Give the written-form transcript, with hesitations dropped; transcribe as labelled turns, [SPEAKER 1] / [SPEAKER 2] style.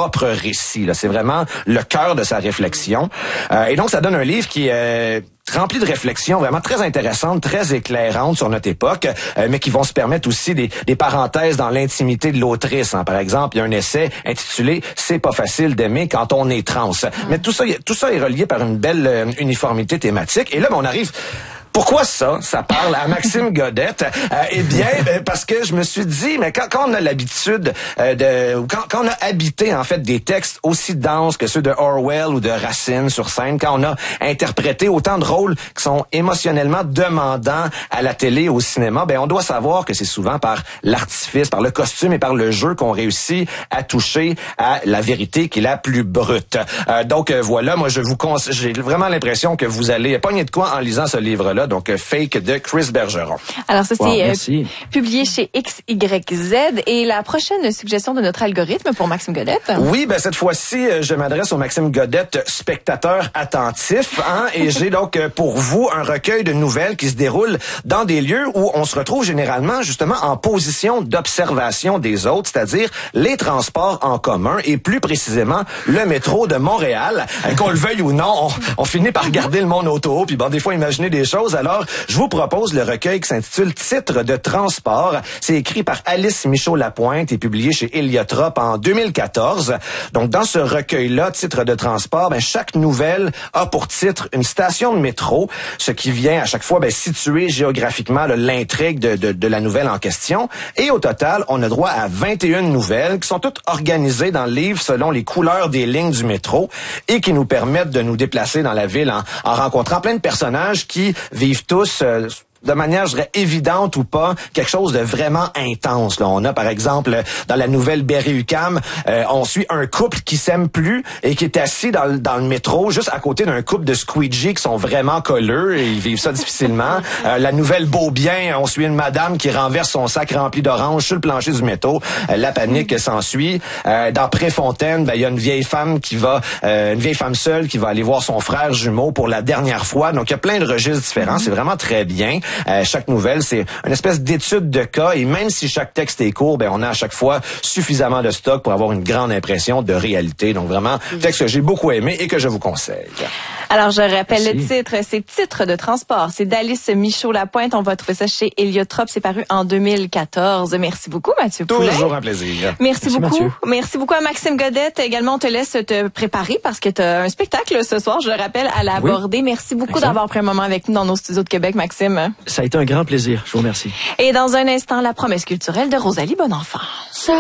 [SPEAKER 1] propre récit. C'est vraiment le cœur de sa réflexion. Et donc, ça donne un livre qui est rempli de réflexions vraiment très intéressantes, très éclairantes sur notre époque, mais qui vont se permettre aussi des parenthèses dans l'intimité de l'autrice. Par exemple, il y a un essai intitulé « C'est pas facile d'aimer quand on est trans ». Mais tout ça est relié par une belle uniformité thématique. Et là, on arrive... Pourquoi ça parle à Maxime Godette? Eh bien, parce que je me suis dit, mais quand on a l'habitude quand on a habité en fait des textes aussi denses que ceux de Orwell ou de Racine sur scène, quand on a interprété autant de rôles qui sont émotionnellement demandants à la télé, au cinéma, on doit savoir que c'est souvent par l'artifice, par le costume et par le jeu qu'on réussit à toucher à la vérité qui est la plus brute. Donc voilà, moi j'ai vraiment l'impression que vous allez pogner de quoi en lisant ce livre-là. Donc Fake de Chris Bergeron.
[SPEAKER 2] Alors ça c'est publié chez XYZ et la prochaine suggestion de notre algorithme pour Maxime Godette.
[SPEAKER 1] Oui, cette fois-ci je m'adresse au Maxime Godette spectateur attentif et j'ai donc pour vous un recueil de nouvelles qui se déroule dans des lieux où on se retrouve généralement justement en position d'observation des autres, c'est-à-dire les transports en commun et plus précisément le métro de Montréal. Qu'on le veuille ou non, on finit par regarder le monde autour puis des fois imaginer des choses. Alors, je vous propose le recueil qui s'intitule Titres de transport. C'est écrit par Alice Michaud-Lapointe et publié chez Héliotrope en 2014. Donc, dans ce recueil-là, Titres de transport, chaque nouvelle a pour titre une station de métro, ce qui vient à chaque fois situer géographiquement l'intrigue de la nouvelle en question. Et au total, on a droit à 21 nouvelles qui sont toutes organisées dans le livre selon les couleurs des lignes du métro et qui nous permettent de nous déplacer dans la ville en rencontrant plein de personnages qui vivent tous de manière, je dirais, évidente ou pas, quelque chose de vraiment intense. On a, par exemple, dans la nouvelle Berry-UQAM, on suit un couple qui s'aime plus et qui est assis dans le métro, juste à côté d'un couple de squeegee qui sont vraiment colleux et ils vivent ça difficilement. La nouvelle Beaubien, on suit une madame qui renverse son sac rempli d'oranges sur le plancher du métro. La panique s'ensuit. Dans Préfontaine, il y a une vieille femme seule qui va aller voir son frère jumeau pour la dernière fois. Donc, il y a plein de registres différents. C'est vraiment très bien. Chaque nouvelle, c'est une espèce d'étude de cas et même si chaque texte est court, on a à chaque fois suffisamment de stock pour avoir une grande impression de réalité. Donc vraiment, texte que j'ai beaucoup aimé et que je vous conseille.
[SPEAKER 2] Alors, je rappelle le titre, c'est Titres de transport. C'est d'Alice Michaud-Lapointe. On va trouver ça chez Héliotrope. C'est paru en 2014. Merci beaucoup, Mathieu Poulet.
[SPEAKER 1] Toujours un plaisir.
[SPEAKER 2] Merci beaucoup.
[SPEAKER 3] Mathieu.
[SPEAKER 2] Merci beaucoup à Maxime Godette. Également, on te laisse te préparer parce que tu as un spectacle ce soir, je le rappelle, à l'aborder. Oui. Merci beaucoup d'avoir pris un moment avec nous dans nos studios de Québec, Maxime.
[SPEAKER 3] Ça a été un grand plaisir. Je vous remercie.
[SPEAKER 2] Et dans un instant, la promesse culturelle de Rosalie Bonenfant.